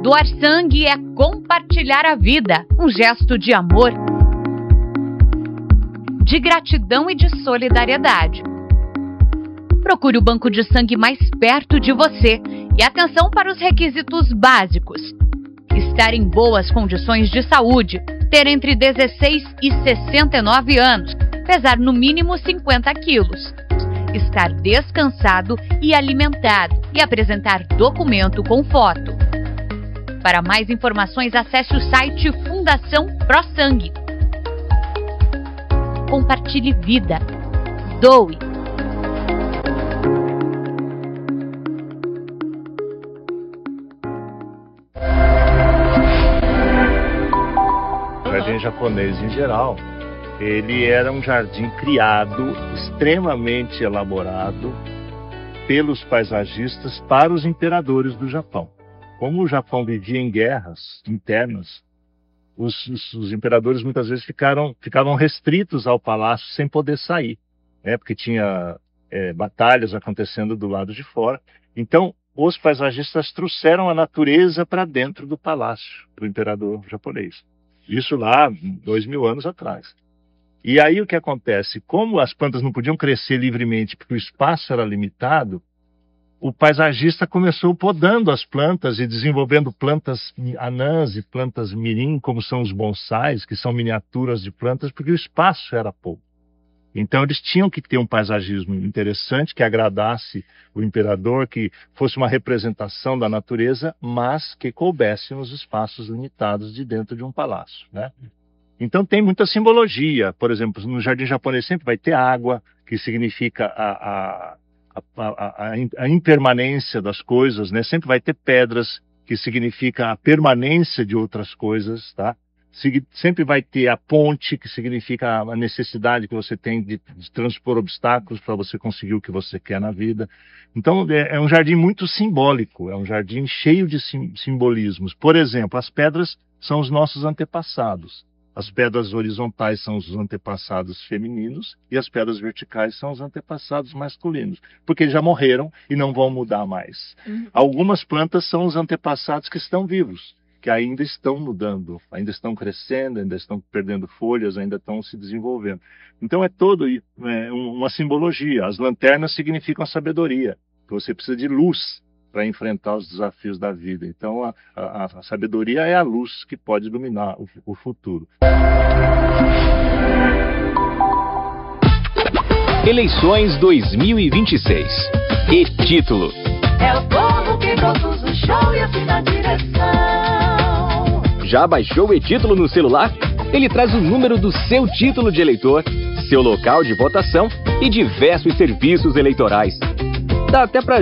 Doar sangue é compartilhar a vida, um gesto de amor, de gratidão e de solidariedade. Procure o banco de sangue mais perto de você e atenção para os requisitos básicos. Estar em boas condições de saúde, ter entre 16 e 69 anos, pesar no mínimo 50 quilos, estar descansado e alimentado e apresentar documento com foto. Para mais informações, acesse o site Fundação Pro Sangue. Compartilhe vida. Doe. O jardim japonês, em geral, ele era um jardim criado, extremamente elaborado pelos paisagistas para os imperadores do Japão. Como o Japão vivia em guerras internas, os imperadores muitas vezes ficavam restritos ao palácio sem poder sair, né? Porque tinha batalhas acontecendo do lado de fora. Então, os paisagistas trouxeram a natureza para dentro do palácio do imperador japonês. Isso lá 2000 anos atrás. E aí o que acontece? Como as plantas não podiam crescer livremente porque o espaço era limitado, o paisagista começou podando as plantas e desenvolvendo plantas anãs e plantas mirim, como são os bonsais, que são miniaturas de plantas, porque o espaço era pouco. Então eles tinham que ter um paisagismo interessante, que agradasse o imperador, que fosse uma representação da natureza, mas que coubesse nos espaços limitados de dentro de um palácio, né? Então tem muita simbologia. Por exemplo, no jardim japonês sempre vai ter água, que significa a impermanência das coisas, né? Sempre vai ter pedras, que significa a permanência de outras coisas, tá? Sempre vai ter a ponte, que significa a necessidade que você tem de transpor obstáculos para você conseguir o que você quer na vida. Então é um jardim muito simbólico, é um jardim cheio de simbolismos. Por exemplo, as pedras são os nossos antepassados. As pedras horizontais são os antepassados femininos e as pedras verticais são os antepassados masculinos, porque eles já morreram e não vão mudar mais. Algumas plantas são os antepassados que estão vivos, que ainda estão mudando, ainda estão crescendo, ainda estão perdendo folhas, ainda estão se desenvolvendo. Então é todo uma simbologia. As lanternas significam a sabedoria, que você precisa de luz para enfrentar os desafios da vida. Então a sabedoria é a luz que pode iluminar o futuro. Eleições 2026. E-título. É o povo que produz o show e assina a direção. Já baixou o E-título no celular? Ele traz o número do seu título de eleitor, seu local de votação e diversos serviços eleitorais. Dá até para